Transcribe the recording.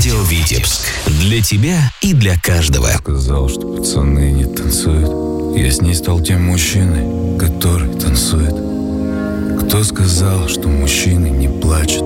Радио Витебск. Для тебя и для каждого. Сказал, что пацаны не танцуют. Я с ней стал тем мужчиной, который танцует. Кто сказал, что мужчины не плачут?